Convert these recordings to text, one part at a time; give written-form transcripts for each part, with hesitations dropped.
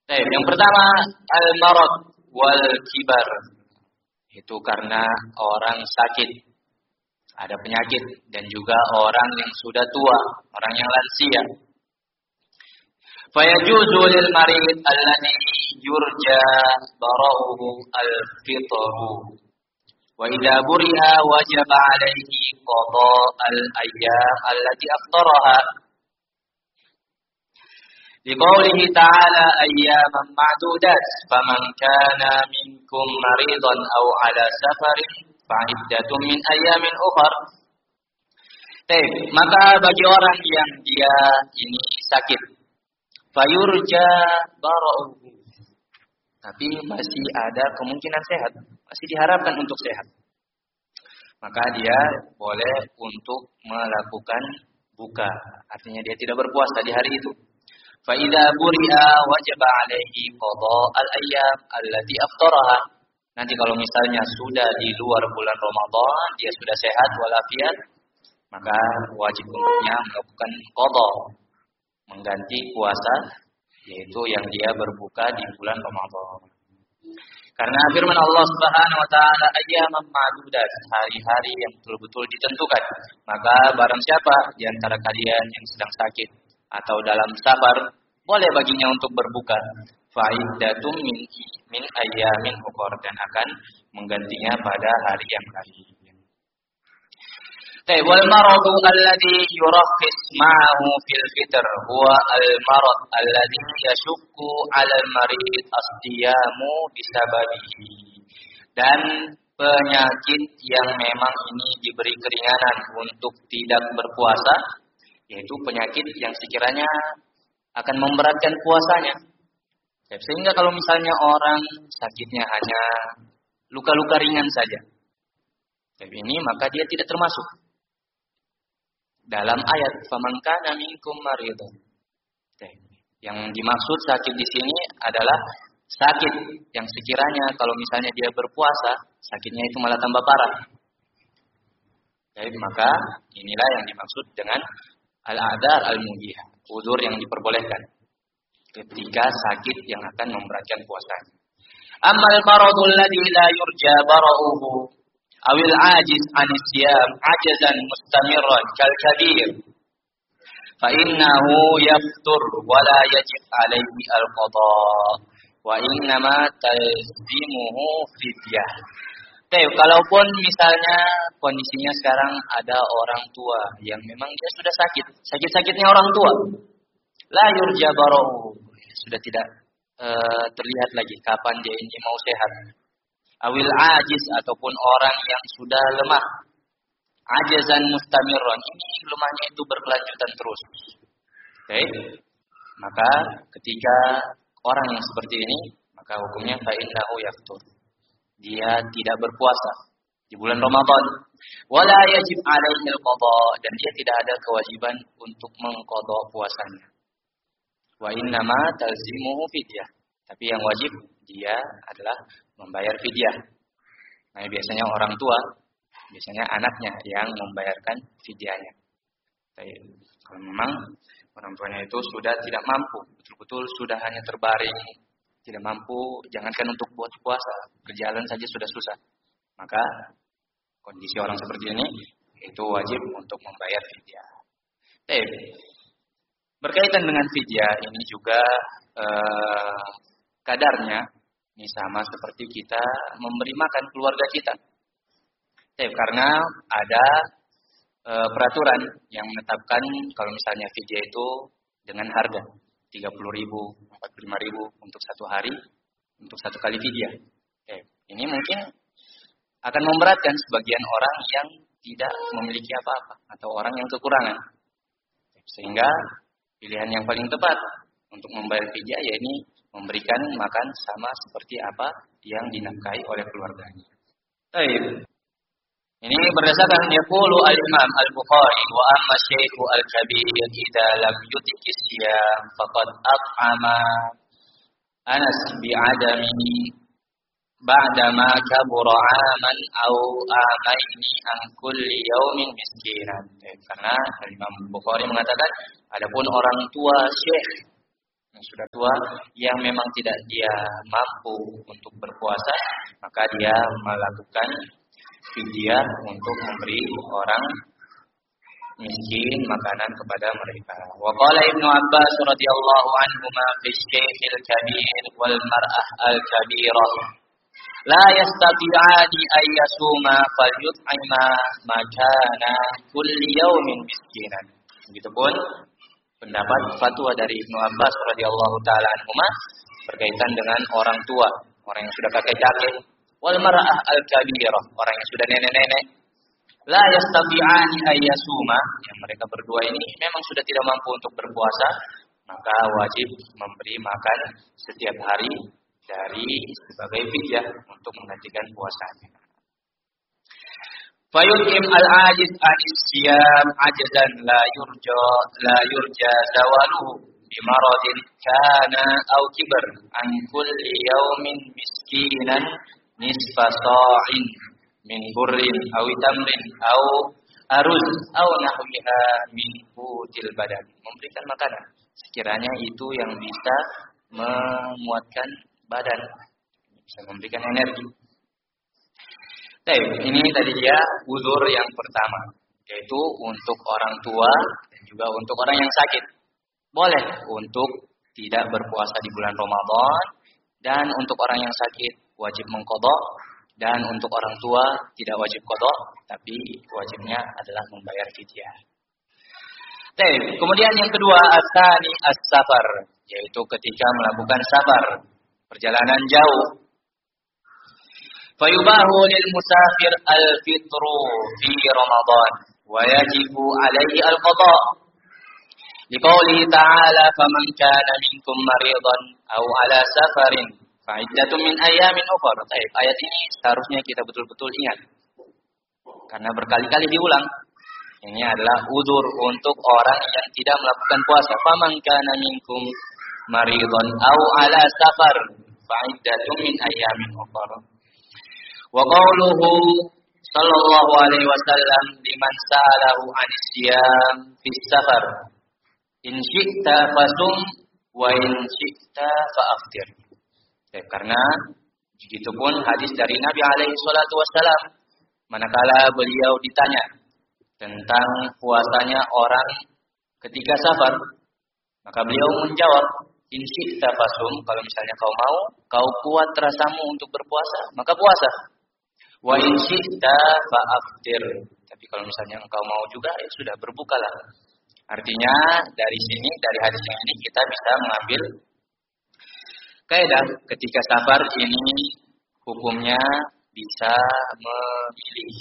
Baik, yang pertama al-marad wal kibar. Itu karena orang sakit, ada penyakit, dan juga orang yang sudah tua, orang yang lansia. Fayajuzu lil marid alladhi yurja bara'uhu al-fitru. Wa idza buri'a wajaba 'alaihi qada al-ayyam allati aftaraha. Liqaulihi ta'ala ayyaman ma'dudat faman kana minkum maridan aw 'ala safarin fa'iddatun min ayyamin ukhar. Maka bagi orang yang dia ini sakit, fayurja bara'uhu, tapi masih ada kemungkinan sehat, masih diharapkan untuk sehat, maka dia boleh untuk melakukan buka, artinya dia tidak berpuasa di hari itu. Fa idza buri'a wajaba 'alaihi qada al-ayyam allati aftaraha. Nanti kalau misalnya sudah di luar bulan Ramadan, dia sudah sehat walafiat, maka wajib untuknya melakukan qada, mengganti puasa, yaitu yang dia berbuka di bulan Ramadan. Karena firman Allah Subhanahu wa taala ayyaman ma'dudat, hari-hari yang betul-betul ditentukan. Maka barang siapa di antara kalian yang sedang sakit atau dalam safar, boleh baginya untuk berbuka. Fa'iddatun min ayyamin ukhra, dan akan menggantinya pada hari yang lain. Wal maradu alladhi yurakhis ma'ahu fil fitr huwa al marad alladhi yashukku 'ala al marid as-siyamu bisababihi. Dan penyakit yang memang ini diberi keringanan untuk tidak berpuasa, yaitu penyakit yang sekiranya akan memberatkan puasanya. Sehingga kalau misalnya orang sakitnya hanya luka-luka ringan saja, ini maka dia tidak termasuk dalam ayat faman kana minkum maridan. Yang dimaksud sakit di sini adalah sakit yang sekiranya kalau misalnya dia berpuasa, sakitnya itu malah tambah parah. Maka inilah yang dimaksud dengan al-a'dar al-mubihah, uzur yang diperbolehkan ketika sakit yang akan memberatkan puasanya. Ammal maradul ladzi la yurja bara'uhu awil ajiz anis siyam ajazan mustamirran kal kabir fa innahu yaftur wa la yajib alaihi al qada wa innama talzimuhu fidyah. Kalaupun misalnya kondisinya sekarang ada orang tua yang memang dia sudah sakit-sakitnya orang tua, la yurja bara'uhu, sudah tidak terlihat lagi kapan dia ini mau sehat. Awil ajiz, ataupun orang yang sudah lemah, ajazan mustamirron, ini lemahnya itu berkelanjutan terus. Maka ketika orang yang seperti ini, maka hukumnya fa innahu yaftur, dia tidak berpuasa di bulan Ramadan. Wala yajib alaihi al-qada, dan dia tidak ada kewajiban untuk mengqada puasanya. Wa innama talzimuhu fidyah, tapi yang wajib dia adalah membayar fidyah. Nah, biasanya orang tua, biasanya anaknya yang membayarkan fidyahnya. Kalau memang orang tuanya itu sudah tidak mampu, betul-betul sudah hanya terbaring, tidak mampu, jangankan untuk buat puasa, berjalan saja sudah susah, maka kondisi orang seperti ini itu wajib untuk membayar fidyah. Berkaitan dengan fidyah ini juga kadarnya ini sama seperti kita memberi makan keluarga kita. Karena ada peraturan yang menetapkan kalau misalnya fidyah itu dengan harga 30.000, 45.000 untuk satu hari, untuk satu kali fidyah. Ini mungkin akan memberatkan sebagian orang yang tidak memiliki apa-apa atau orang yang kekurangan. Sehingga pilihan yang paling tepat untuk membayar fidyah yakni memberikan makan sama seperti apa yang dinafkahi oleh keluarganya. Ini berdasarkan yaqulu al-Imam al-Bukhari wa amma syaikhu al-kabir idza lam yutiki siyam faqad at'ama Anas bi'adami ba'da ma kabura aman aw amaini an kulli yaumin miskinan. Karena Imam Bukhari mengatakan adapun orang tua syekh yang sudah tua, yang memang tidak dia mampu untuk berpuasa, maka dia melakukan fidyah untuk memberi orang miskin makanan kepada mereka. Wa qala Ibnu Abbas radhiyallahu anhuma fi syaikhil kabir wal mar'ah al kabirah la yastati'ani ay yasuma falyut'ima makana kulli yawmin miskinan. Begitupun pendapat fatwa dari Ibnu Abbas radhiyallahu taala anhuma berkaitan dengan orang tua, orang yang sudah kakek-kakek, wal mar'ah al kabirah, orang yang sudah nenek-nenek. La yastabi'ani ayyasuma, yang mereka berdua ini memang sudah tidak mampu untuk berpuasa, maka wajib memberi makan setiap hari dari sebagai fidyah untuk menggantikan puasanya. Fayutim al-ajiz anis-siyam ajzan la yurja zawaluhu bimaradin kana aw kibar an kulli yawmin miskinan nisfa sa'in min burrin aw tamrin aw aruz aw nahwiha min qutil badan. Memberikan makanan sekiranya itu yang bisa memuatkan badan, bisa memberikan energi. Baik, ini tadi dia uzur yang pertama, yaitu untuk orang tua dan juga untuk orang yang sakit. Boleh untuk tidak berpuasa di bulan Ramadan, dan untuk orang yang sakit wajib mengqadha, dan untuk orang tua tidak wajib qadha, tapi wajibnya adalah membayar fidyah. Baik, kemudian yang kedua asani as-safar, yaitu ketika melakukan safar, perjalanan jauh. Fayubahu lil musafir al-fitru fi Ramadan wa yajibu alaihi al-qadha. Liqaulihi ta'ala faman kana minkum maridan aw ala safarin fa'iddatun min ayyamin ukhra. Baik, ayat ini seharusnya kita betul-betul ingat. Karena berkali-kali diulang. Ini adalah udzur untuk orang yang tidak melakukan puasa. Faman kana minkum maridan aw ala safar fa'iddatun min ayyamin ukhra. Wa qawluhu sallallahu alaihi wasallam liman sa'alahu 'anis siyam fi safar in syi'ta fasum wa in syi'ta fa'aftir. Karena begitupun hadis dari Nabi alaihi salatu wasallam manakala beliau ditanya tentang puasanya orang ketika safar, maka beliau menjawab in syi'ta fasum, kalau misalnya kau mau, kau kuat rasamu untuk berpuasa, maka puasa. Wa in syi'ta fa'aftir. Tapi kalau misalnya engkau mau juga, ya sudah, berbukalah. Artinya dari sini, dari hadis yang ini kita bisa mengambil kaidah ketika safar ini hukumnya bisa memilih,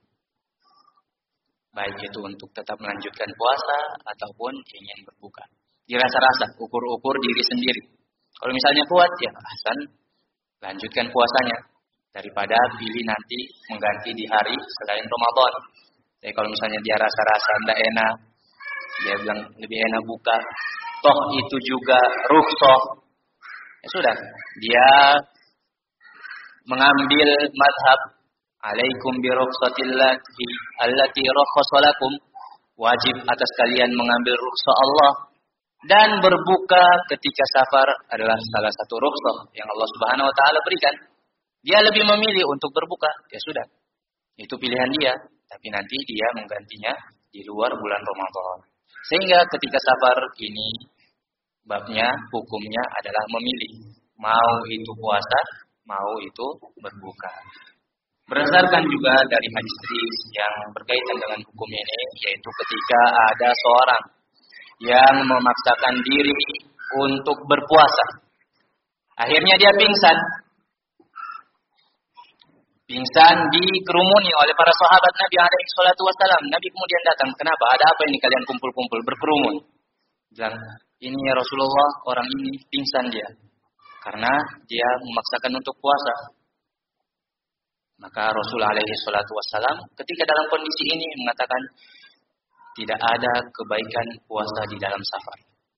baik itu untuk tetap melanjutkan puasa ataupun ingin berbuka. Dirasa-rasa, ukur-ukur diri sendiri. Kalau misalnya kuat, ya Hasan, lanjutkan puasanya daripada pilih nanti mengganti di hari selain Ramadan. Jadi kalau misalnya dia rasa-rasa tidak enak, dia bilang lebih enak buka, toh itu juga rukhsah, ya sudah, dia mengambil madhab alaikum bi rukhsatillahi allati rakhasa lakum, wajib atas kalian mengambil rukhsah Allah, dan berbuka ketika safar adalah salah satu rukhsah yang Allah Subhanahu wa taala berikan. Dia lebih memilih untuk berbuka, ya sudah, itu pilihan dia, tapi nanti dia menggantinya di luar bulan Ramadan. Sehingga ketika safar ini babnya, hukumnya adalah memilih, mau itu puasa, mau itu berbuka. Berdasarkan juga dari hadis yang berkaitan dengan hukum ini, yaitu ketika ada seorang yang memaksakan diri untuk berpuasa, akhirnya dia pingsan dikerumuni oleh para sahabat Nabi alaihi salatu wasallam. Nabi kemudian datang, kenapa? Ada apa ini kalian kumpul-kumpul berkerumun? Bilang, ini ya Rasulullah, orang ini pingsan dia karena dia memaksakan untuk puasa. Maka Rasul alaihi salatu wasallam ketika dalam kondisi ini mengatakan tidak ada kebaikan puasa di dalam safar.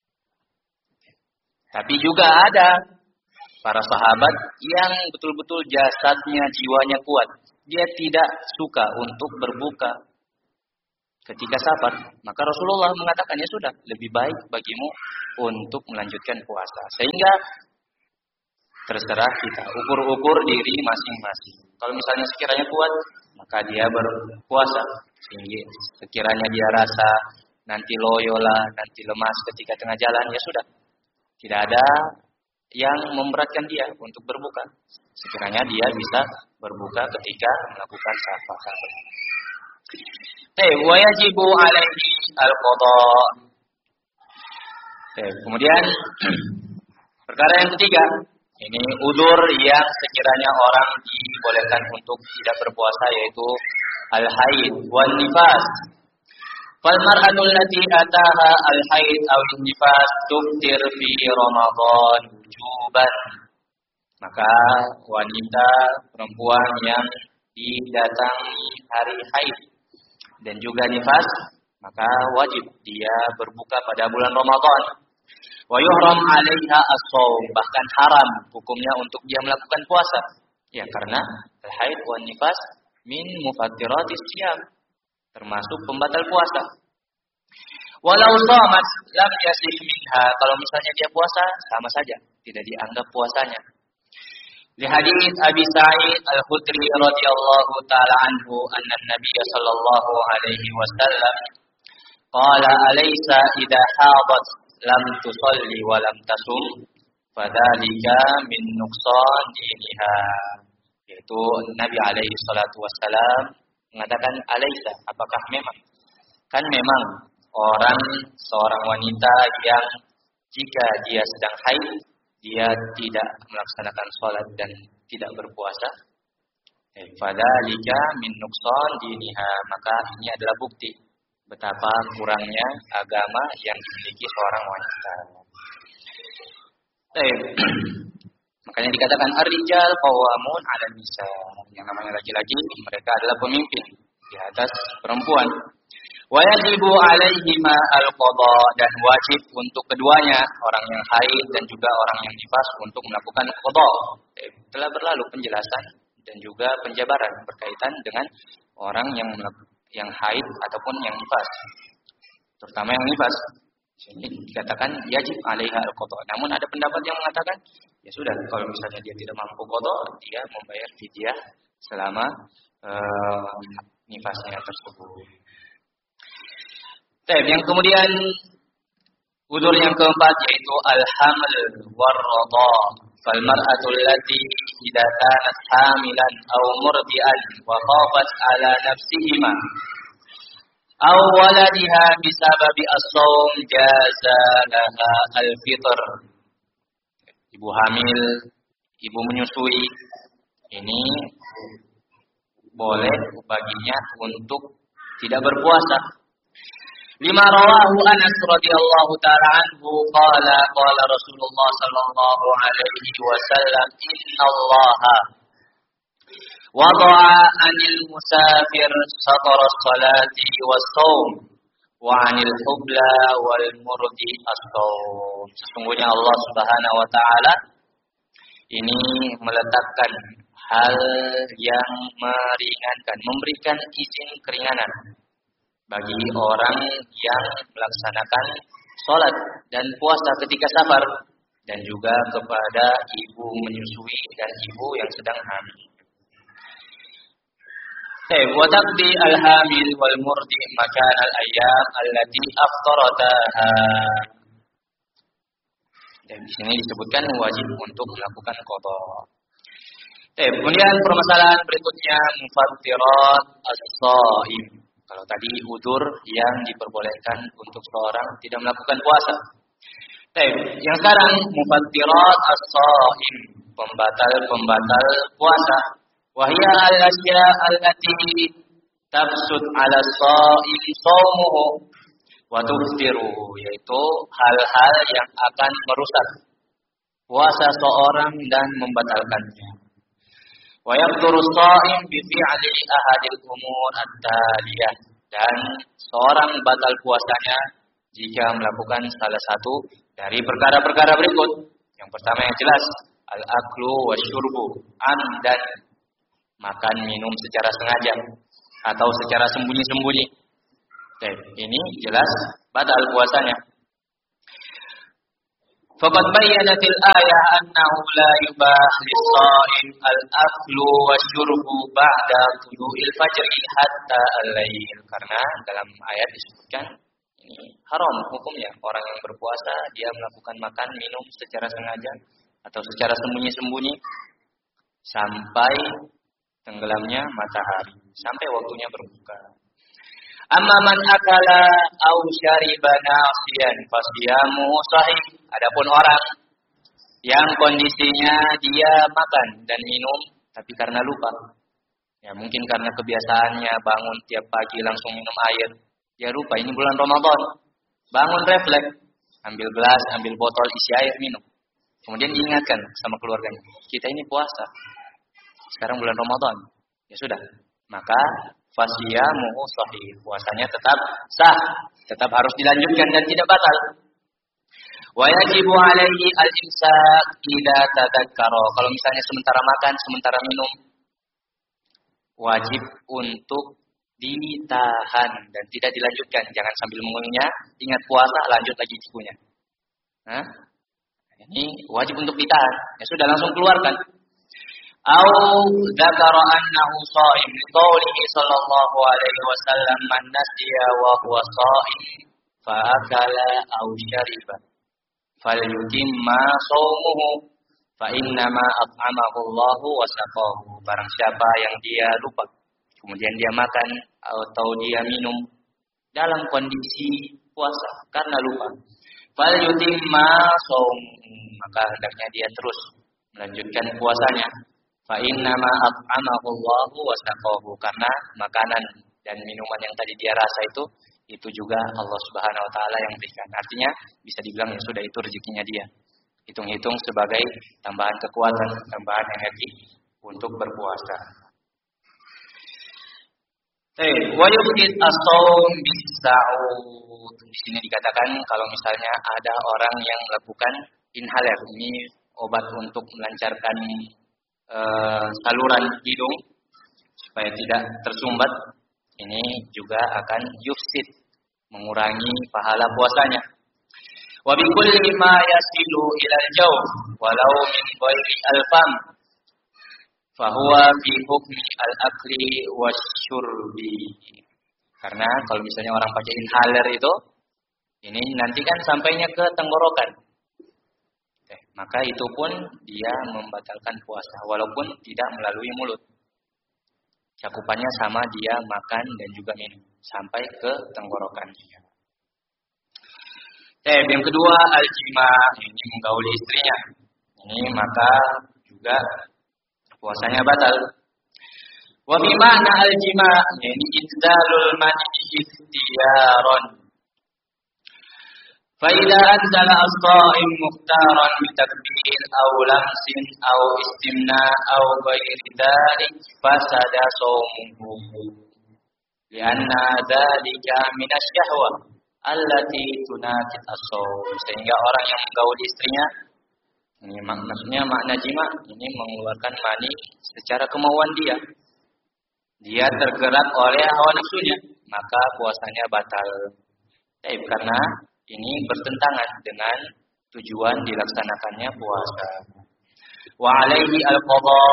Tapi juga ada para sahabat yang betul-betul jasadnya, jiwanya kuat. Dia tidak suka untuk berbuka. ketika safar, maka Rasulullah mengatakan ya sudah, lebih baik bagimu untuk melanjutkan puasa. Sehingga terserah kita, ukur-ukur diri masing-masing. Kalau misalnya sekiranya kuat, maka dia berpuasa. Sehingga sekiranya dia rasa nanti loyo lah, nanti lemas ketika tengah jalan, ya sudah. Tidak ada yang memberatkan dia untuk berbuka. Sekiranya dia bisa berbuka ketika melakukan safar. Wa yajibu alaihi al-qada. Kemudian perkara yang ketiga, ini udzur yang sekiranya orang dibolehkan untuk tidak berpuasa, yaitu al-haid wan nifas. Fal mar'atul lati ataha al-haid aw nifas tuftir fi Ramadan wujuban. Maka wanita perempuan yang didatangi hari haid dan juga nifas, maka wajib dia berbuka pada bulan Ramadan. Wa yuhram 'alaiha as-shaum, bahkan haram hukumnya untuk dia melakukan puasa. Ya, karena al-haid wan nifas min mufattiratis shiyam, termasuk pembatal puasa. Walau shamat lam yasih minha, kalau misalnya dia puasa sama saja, tidak dianggap puasanya. Li hadits Abi Sa'id Al-Khudri radhiyallahu taala anhu anna Nabiy sallallahu alaihi wasallam qala alaysa idza hadat lam tusalli wa lam tasum fadzalika min nuqsan diniha. Yaitu Nabi alaihi salatu wasallam mengatakan alaysa, apakah memang? Kan memang seorang wanita yang jika dia sedang haid, dia tidak melaksanakan sholat dan tidak berpuasa. Fadzalika min nuqsan diniha, maka ini adalah bukti betapa kurangnya agama yang dimiliki seorang wanita. Makanya dikatakan ar-rijal qawwamun 'alan nisa. Yang namanya laki-laki, mereka adalah pemimpin di atas perempuan. Wa yajibu 'alaihima al-qada, dan wajib untuk keduanya, orang yang haid dan juga orang yang nifas, untuk melakukan qada. Telah berlalu penjelasan dan juga penjabaran berkaitan dengan orang yang haid ataupun yang nifas. Terutama yang nifas. Ini dikatakan yajib 'alaiha al-qada. Namun ada pendapat yang mengatakan ya sudah, kalau misalnya dia tidak mampu qada, dia membayar fidyah selama nifasnya tersebut. Yang kemudian udzur yang keempat yaitu al-haml war-radha. Fal mar'atu allati idza kanat hamilan aw murdi'an wa khafat 'ala nafsihima aw waladiha bisababi as-shaum jaza laha al-fitr. Ibu hamil, ibu menyusui, ini boleh baginya untuk tidak berpuasa. Lima rawahu Anas radhiyallahu ta'ala anhu qala Rasulullah sallallahu alaihi wasallam innallaha wada'a 'anil musafir satara as-salati was-shaum wa 'anil hubla wal murdi as-shaum. Sesungguhnya Allah Subhanahu wa taala ini meletakkan hal yang meringankan, memberikan izin keringanan bagi orang yang melaksanakan sholat dan puasa ketika safar, dan juga kepada ibu menyusui dan ibu yang sedang hamil. Wa taqdi al-hamil wal murdi makan al-ayyam allati aftarataha. Dan di sini disebutkan wajib untuk melakukan qada. Kemudian permasalahan berikutnya mufattirat as-shaim. Kalau tadi udzur yang diperbolehkan untuk seorang tidak melakukan puasa. Yang sekarang mufattirat as-shaim, pembatal puasa. Wahia al-asya allati tafsud 'ala as-shaim shaumuhu wa tuftiruhu, yaitu hal-hal yang akan merusak puasa seorang dan membatalkannya. Wa yaqduru as-shaim bi fi'li ahadil umur at-taliyah, dan seorang batal puasanya jika melakukan salah satu dari perkara-perkara berikut. Yang pertama yang jelas, al-aklu wasyurbu amdan, makan minum secara sengaja atau secara sembunyi-sembunyi. Baik, ini jelas batal puasanya. Faqad bayyanatil ayah annahu la yubah lis-sha'im al-aklu wasyurbu ba'da tulu'il fajri hatta al-lail. Karena dalam ayat disebutkan ini haram hukumnya. Orang yang berpuasa dia melakukan makan minum secara sengaja atau secara sembunyi-sembunyi sampai tenggelamnya matahari, sampai waktunya berbuka. Amma man akala aw syariba nasiyan fasiyamuhu sahih. Adapun orang yang kondisinya dia makan dan minum tapi karena lupa. Ya mungkin karena kebiasaannya bangun tiap pagi langsung minum air. Dia lupa ini bulan Ramadan. Bangun refleks, ambil gelas, ambil botol isi air minum. Kemudian diingatkan sama keluarganya, kita ini puasa. Sekarang bulan Ramadan. Ya sudah. Maka fasiyamuhu sahih. Puasanya tetap sah, tetap harus dilanjutkan dan tidak batal. Wa yajibu alaihi al-imsak idza tadzakkara. Kalau misalnya sementara makan, sementara minum, wajib untuk ditahan dan tidak dilanjutkan. Jangan sambil mengunyah, ingat puasa, lanjut lagi cikunya. Nah, ini wajib untuk ditahan. Ya sudah langsung keluarkan. Au dzakara annahu sha'im liqaulihi sallallahu alaihi wasallam man nasiya wa huwa sha'im fa akala aw syariba falyutimma shaumuhu fa innama at'amahu Allahu wa saqahu. Barang siapa yang dia lupa kemudian dia makan atau dia minum dalam kondisi puasa karena lupa, falyutimma shaumuhu, maka hendaknya dia terus melanjutkan puasanya. Fa innama at'amahu Allahu wa saqahu, karena makanan dan minuman yang tadi dia rasa itu juga Allah Subhanahu wa taala yang berikan. Artinya bisa dibilang ya sudah itu rezekinya dia. Hitung-hitung sebagai tambahan kekuatan, tambahan energi untuk berpuasa. Wa yubqit as-shaum bis-sa'ud. Di sini dikatakan kalau misalnya ada orang yang melakukan inhaler, ini obat untuk melancarkan saluran hidung supaya tidak tersumbat, ini juga akan yufsid, mengurangi pahala puasanya. Wa bi kulli ma yasilu ila al-jawf walau min ghairi al-fam fa huwa fi hukmi al-akli wasyurbi. Karena kalau misalnya orang pakai inhaler itu, ini nanti kan sampainya ke tenggorokan. Maka itu pun dia membatalkan puasa walaupun tidak melalui mulut. Cakupannya sama dia makan dan juga minum sampai ke tenggorokan. Yang kedua al-jima, ini menggauli istrinya. Ini maka juga puasanya batal. Wa bi ma'na al-jima, ini idzalul mani ikhtiyaran. فإذا أنزل الصائم مختارا بتكبير أو لمس أو استمناء أو غير ذلك فسد صومه لأن ذلك من الشهوة التي تناقض الصوم. Sehingga orang yang menggauli istrinya, ini maksudnya makna jima, ini mengeluarkan mani secara kemauan dia. Dia tergerak oleh hawa nafsunya, maka puasanya batal. Karena ini bertentangan dengan tujuan dilaksanakannya puasa. Wa alaihi al-qadha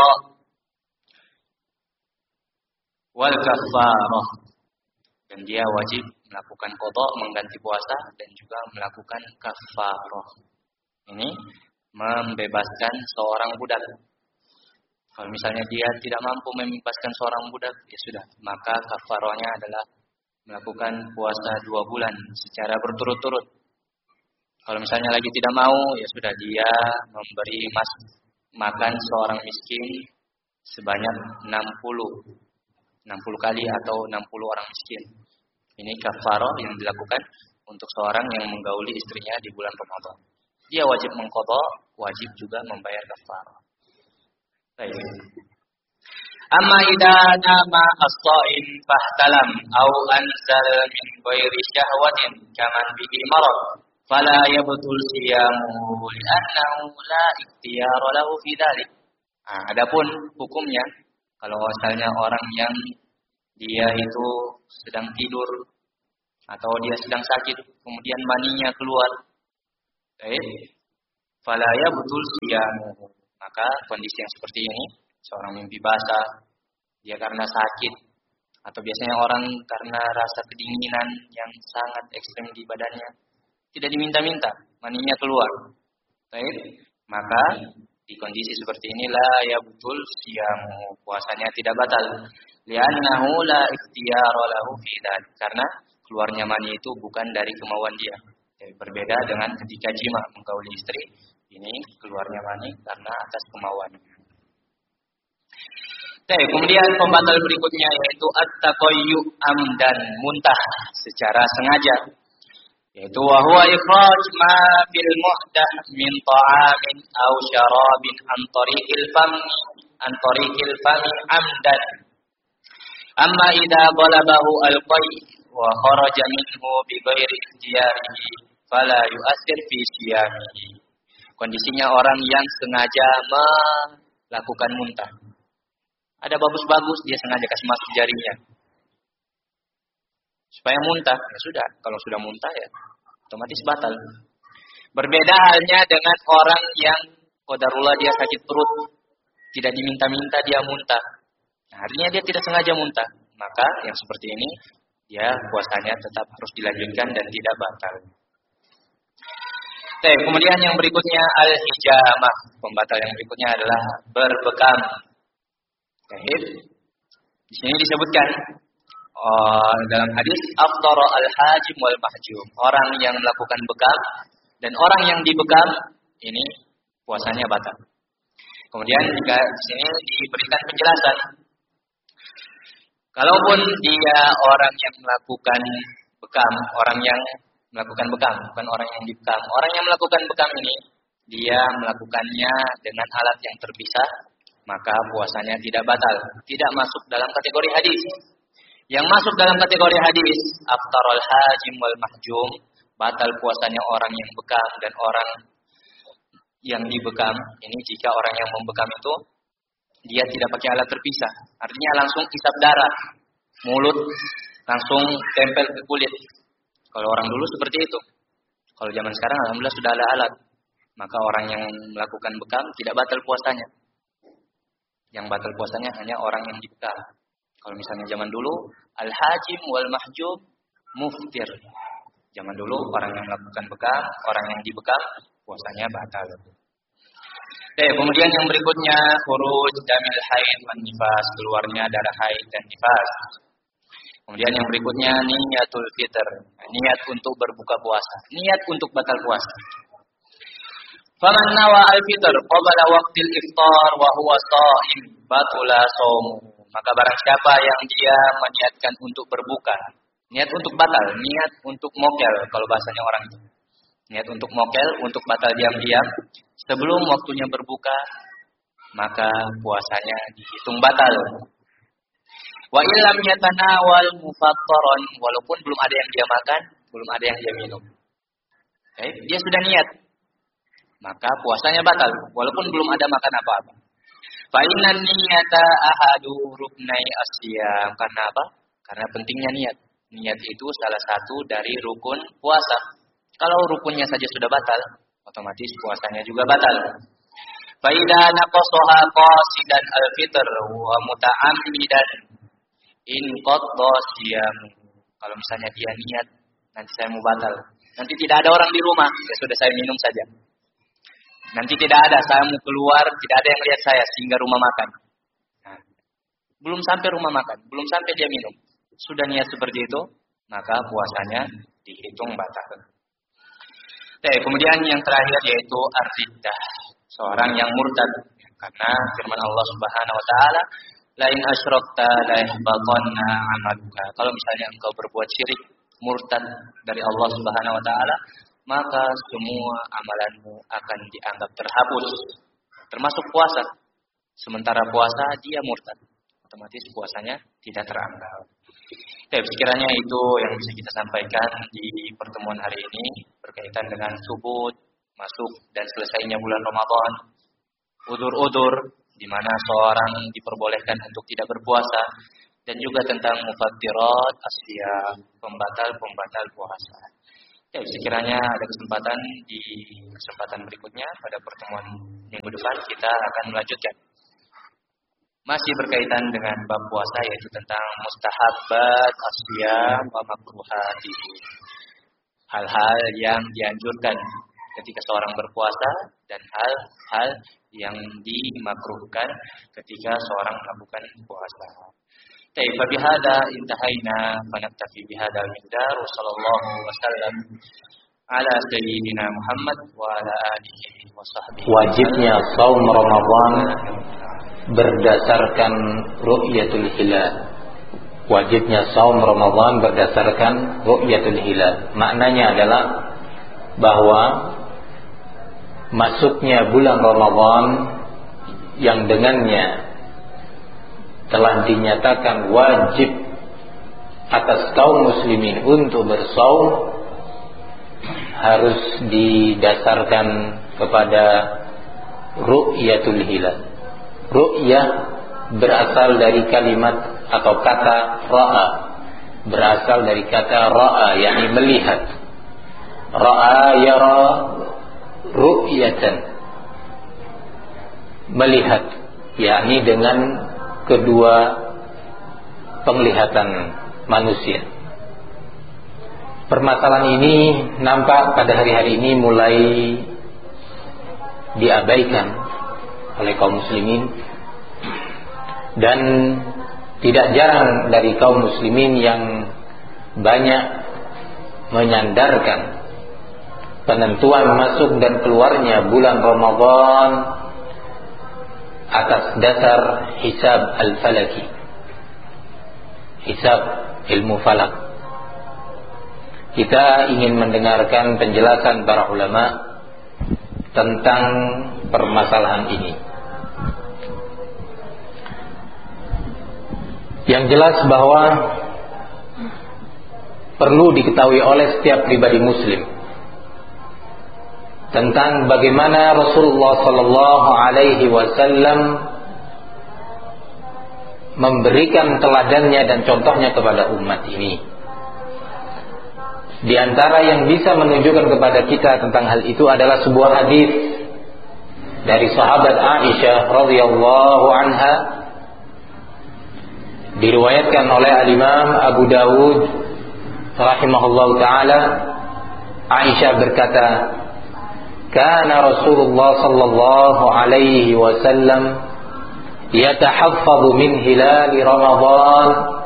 wal kafarah. Dan dia wajib melakukan qadha, mengganti puasa, dan juga melakukan kafarah. Ini membebaskan seorang budak. Kalau misalnya dia tidak mampu membebaskan seorang budak, ya sudah, maka kafarahnya adalah melakukan puasa 2 bulan secara berturut-turut. Kalau misalnya lagi tidak mau, ya sudah dia memberi makan seorang miskin sebanyak 60 kali atau 60 orang miskin. Ini kafarah yang dilakukan untuk seorang yang menggauli istrinya di bulan Ramadan. Dia wajib mengqadha, wajib juga membayar kafarah. Baik. Amma idza nama as-sha'im fahtalam aw anzal min ghairi syahwatin kaman bihi marad fala yabtul siyamuhu li'annahu la ikhtiyara lahu fi dzalik. Adapun hukumnya kalau misalnya orang yang dia itu sedang tidur atau dia sedang sakit, kemudian maninya keluar. Fala yabtul siyamuhu. Maka kondisi yang seperti ini, seorang mimpi basah, dia karena sakit, atau biasanya orang karena rasa kedinginan yang sangat ekstrem di badannya, tidak diminta-minta, maninya keluar. Maka di kondisi seperti inilah ya betul siyamu, puasanya tidak batal. Li'annahu la ikhtiyara lahu fi dzalik, karena keluarnya mani itu bukan dari kemauan dia. Berbeda dengan ketika jima menggauli istri, ini keluarnya mani karena atas kemauan. Kemudian pembatal berikutnya yaitu at-taqayyu amdan, muntah secara sengaja. Yaitu wa huwa ikhraj ma fil muhdath min ta'amin aw syarabin an tariqil fami amdan. Amma idza qalabahu al-qay wa kharaja minhu bi ghairi ikhtiyarihi fala yu'athir fi siyamihi. Kondisinya orang yang sengaja melakukan muntah. Ada bagus-bagus, dia sengaja kasih masuk jarinya supaya muntah. Ya sudah, kalau sudah muntah ya otomatis batal. Berbeda halnya dengan orang yang qadarullah dia sakit perut, tidak diminta-minta dia muntah. Nah, artinya dia tidak sengaja muntah. Maka yang seperti ini dia puasanya tetap harus dilanjutkan dan tidak batal. Kemudian yang berikutnya al-hijamah. Pembatal yang berikutnya adalah berbekam. Di sini disebutkan dalam hadis afdara al-hajim wal mahjum. Orang yang melakukan bekam dan orang yang dibekam ini puasanya batal. Kemudian juga di sini diberikan penjelasan. Kalaupun dia orang yang melakukan bekam, orang yang melakukan bekam, bukan orang yang dibekam. Orang yang melakukan bekam ini dia melakukannya dengan alat yang terpisah, maka puasanya tidak batal, tidak masuk dalam kategori hadis. Yang masuk dalam kategori hadis, aftarul hajim wal mahjum, batal puasanya orang yang bekam dan orang yang dibekam. Ini jika orang yang membekam itu dia tidak pakai alat terpisah, artinya langsung isap darah, mulut langsung tempel ke kulit. Kalau orang dulu seperti itu. Kalau zaman sekarang alhamdulillah sudah ada alat, maka orang yang melakukan bekam tidak batal puasanya. Yang batal puasanya hanya orang yang dibekam. Kalau misalnya zaman dulu, al-hajim wal mahjub muftir. Zaman dulu orang yang melakukan bekam, orang yang dibekam, puasanya batal. Kemudian yang berikutnya khuruj damil haid wan nifas, keluarnya darah haid dan nifas. Kemudian yang berikutnya niyatul fitr, niat untuk berbuka puasa, niat untuk batal puasa. Faman nawa al-fitr qabla waqtil iftar wa huwa sha'im batula shaumuhu. Maka barang siapa yang dia meniatkan untuk berbuka, niat untuk batal, niat untuk mokel kalau bahasanya orang itu. Niat untuk mokel, untuk batal diam-diam sebelum waktunya berbuka, maka puasanya dihitung batal. Wa illam yatanawal mufattaran, walaupun belum ada yang dia makan, belum ada yang dia minum. Dia sudah niat, maka puasanya batal walaupun belum ada makan apa-apa. Fa innan niyata ahadu ruknai asyam. Karena apa? Karena pentingnya niat. Niat itu salah satu dari rukun puasa. Kalau rukunnya saja sudah batal, otomatis puasanya juga batal. Fa idza naqasaha qasidan al-fitr wa muta'ammidan in qadda siyam. Kalau misalnya dia niat, nanti saya mau batal. Nanti tidak ada orang di rumah, ya sudah saya minum saja. Nanti tidak ada, saya mau keluar, tidak ada yang lihat saya sehingga rumah makan. Nah, belum sampai rumah makan, belum sampai dia minum. Sudah niat seperti itu, maka puasanya dihitung batal. Kemudian yang terakhir yaitu ar-riddah, seorang yang murtad. Karena firman Allah Subhanahu wa taala, "La in asyrakta la yahbatanna 'amaluka." Kalau misalnya engkau berbuat syirik, murtad dari Allah Subhanahu wa taala, maka semua amalanmu akan dianggap terhapus, termasuk puasa. Sementara puasa dia murtad, otomatis puasanya tidak teranggap. Sekiranya itu yang bisa kita sampaikan di pertemuan hari ini berkaitan dengan subut, masuk dan selesainya bulan Ramadan, udzur-udzur di mana seorang diperbolehkan untuk tidak berpuasa, dan juga tentang mufattirat as-siyam, pembatal-pembatal puasa. Ya, sekiranya ada kesempatan di kesempatan berikutnya pada pertemuan minggu depan kita akan melanjutkan. Masih berkaitan dengan bab puasa, yaitu tentang mustahabbat as-siyam wa makruhatihi. Hal-hal yang dianjurkan ketika seorang berpuasa dan hal-hal yang dimakruhkan ketika seorang melakukan puasa. Baik, bihadza intahaina fa naktafi bihadzal miqdar wa sallallahu wasallam ala sayyidina Muhammad wa ala alihi wa sahbihi. Wajibnya saum Ramadan berdasarkan ru'yatul hilal. Wajibnya saum Ramadan berdasarkan ru'yatul hilal. Maknanya adalah bahwa masuknya bulan Ramadan yang dengannya telah dinyatakan wajib atas kaum muslimin untuk bersaum harus didasarkan kepada ru'yatul hilal. Ru'yah berasal dari kalimat atau kata ra'a, berasal dari kata ra'a, yakni melihat. Ra'a yara ru'yatan, melihat, yakni dengan kedua penglihatan manusia. Permasalahan ini nampak pada hari-hari ini mulai diabaikan oleh kaum muslimin, dan tidak jarang dari kaum muslimin yang banyak menyandarkan penentuan masuk dan keluarnya bulan Ramadan atas dasar hisab al-falaki, hisab ilmu falak. Kita ingin mendengarkan penjelasan para ulama tentang permasalahan ini. Yang jelas bahwa perlu diketahui oleh setiap pribadi muslim tentang bagaimana Rasulullah sallallahu alaihi wasallam memberikan teladannya dan contohnya kepada umat ini. Di antara yang bisa menunjukkan kepada kita tentang hal itu adalah sebuah hadis dari sahabat Aisyah radhiyallahu anha, diriwayatkan oleh al-Imam Abu Dawud rahimahullahu taala. Aisyah berkata, kana Rasulullah sallallahu alaihi wasallam yatahaffadhu min hilal Ramadan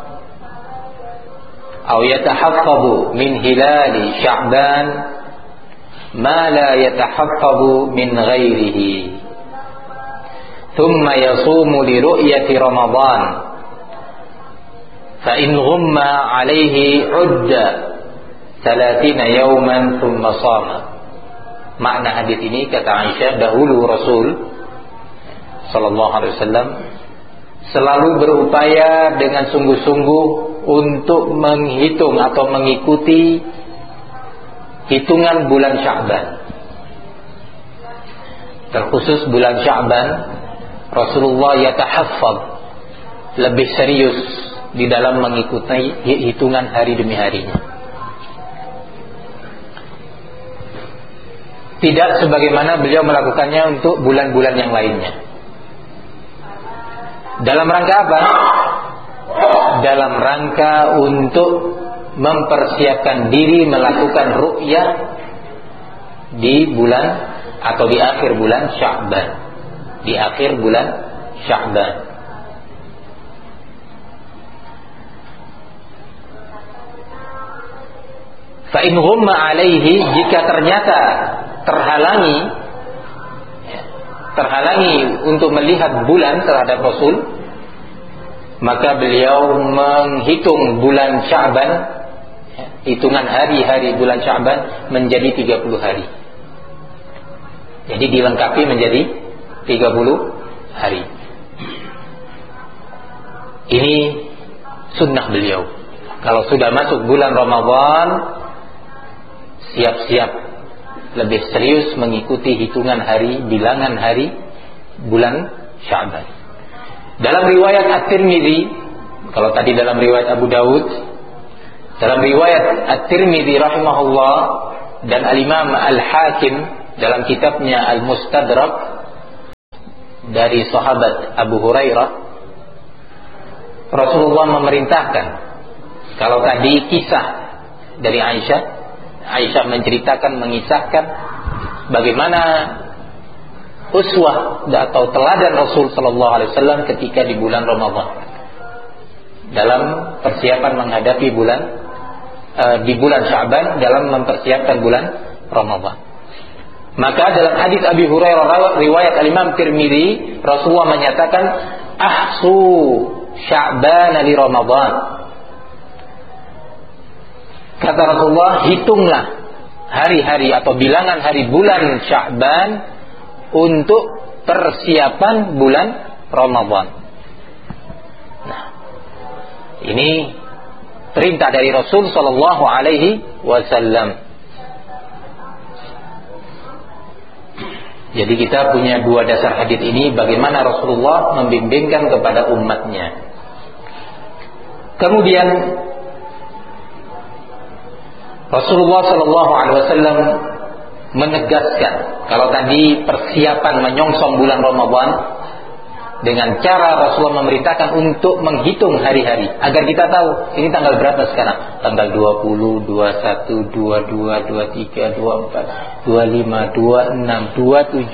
atau yatahaffadhu min hilal Sya'ban ma la yatahaffadhu min ghairihi, thumma yasumu li ru'yati Ramadan fa in ghumma alaihi udda 30 yawman thumma shama. Makna hadis ini, kata Aisyah, dahulu Rasul sallallahu alaihi wasallam selalu berupaya dengan sungguh-sungguh untuk menghitung atau mengikuti hitungan bulan Sya'ban. Terkhusus bulan Sya'ban, Rasulullah yatahaffaz, lebih serius di dalam mengikuti hitungan hari demi harinya. Tidak sebagaimana beliau melakukannya untuk bulan-bulan yang lainnya. Dalam rangka apa? Dalam rangka untuk mempersiapkan diri melakukan ru'yah di bulan atau di akhir bulan Sya'ban. Di akhir bulan Sya'ban. Fa in ghumma alaihi, jika ternyata terhalangi untuk melihat bulan terhadap Rasul, maka beliau menghitung bulan Sya'ban, hitungan hari-hari bulan Sya'ban menjadi 30 hari. Jadi dilengkapi menjadi 30 hari. Ini sunnah beliau. Kalau sudah masuk bulan Ramadan, siap-siap lebih serius mengikuti hitungan hari, bilangan hari bulan Sya'ban. Dalam riwayat At-Tirmidzi Kalau tadi dalam riwayat Abu Daud, dalam riwayat At-Tirmidzi rahimahullah dan Al-Imam Al-Hakim dalam kitabnya Al-Mustadrak dari sahabat Abu Hurairah, Rasulullah memerintahkan, kalau tadi kisah dari Aisyah menceritakan, mengisahkan bagaimana uswah atau teladan Rasul sallallahu alaihi wasallam ketika di bulan Ramadan dalam persiapan menghadapi di bulan Sya'ban dalam mempersiapkan bulan Ramadan. Maka dalam hadis Abi Hurairah riwayat Al-Imam Tirmidzi, Rasulullah menyatakan ahsu Sya'ban li Ramadan. Kata Rasulullah, hitunglah hari-hari atau bilangan hari bulan Sya'ban untuk persiapan bulan Ramadan. Nah, ini perintah dari Rasul sallallahu alaihi wasallam. Jadi kita punya dua dasar hadis ini, bagaimana Rasulullah membimbingkan kepada umatnya. Kemudian Rasulullah sallallahu alaihi wasallam menegaskan, kalau tadi persiapan menyongsong bulan Ramadan dengan cara Rasulullah memerintahkan untuk menghitung hari-hari agar kita tahu ini tanggal berapa sekarang, tanggal 20, 21, 22, 23, 24, 25, 26, 27